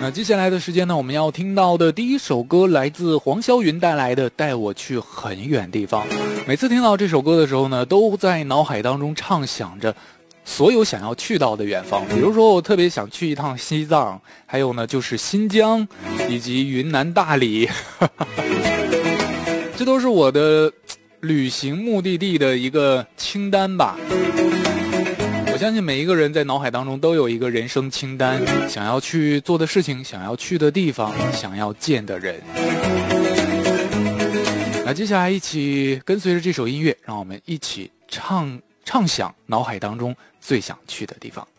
那接下来的时间呢，我们要听到的第一首歌来自黄霄云带来的《带我去很远地方》。每次听到这首歌的时候呢，都在脑海当中畅想着所有想要去到的远方，比如说我特别想去一趟西藏，还有呢就是新疆以及云南大理这都是我的旅行目的地的一个清单吧。我相信每一个人在脑海当中都有一个人生清单，想要去做的事情，想要去的地方，想要见的人。那接下来一起跟随着这首音乐，让我们一起畅想脑海当中最想去的地方。